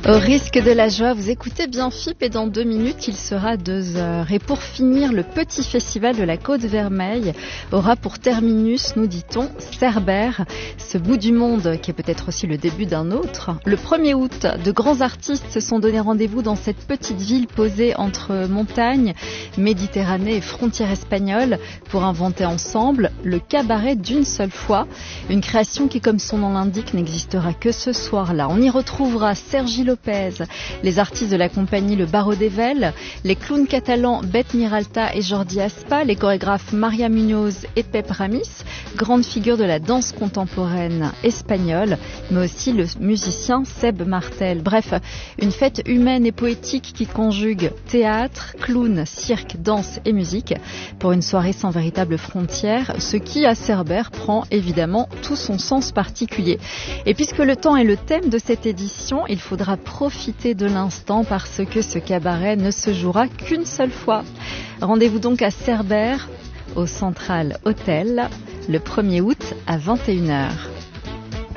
Au risque de la joie, vous écoutez bien FIP et dans 2 minutes, il sera 2h. Et pour finir, le petit festival de la Côte-Vermeille aura pour terminus, nous dit-on, Cerbère, ce bout du monde qui est peut-être aussi le début d'un autre. Le 1er août, de grands artistes se sont donné rendez-vous dans cette petite ville posée entre montagne, Méditerranée et frontière espagnole pour inventer ensemble le cabaret d'une seule fois. Une création qui, comme son nom l'indique, n'existera que ce soir-là. On y retrouvera Sergi Lopez, les artistes de la compagnie Le Barreau d'Evel, les clowns catalans Beth Miralta et Jordi Aspa, les chorégraphes Maria Munoz et Pep Ramis, grandes figures de la danse contemporaine espagnole, mais aussi le musicien Seb Martel. Bref, une fête humaine et poétique qui conjugue théâtre, clown, cirque, danse et musique pour une soirée sans véritable frontière, ce qui, à Cerbère, prend évidemment tout son sens particulier. Et puisque le temps est le thème de cette édition, il faudra profiter de l'instant parce que ce cabaret ne se jouera qu'une seule fois. Rendez-vous donc à Cerbère, au Central Hotel, le 1er août à 21h.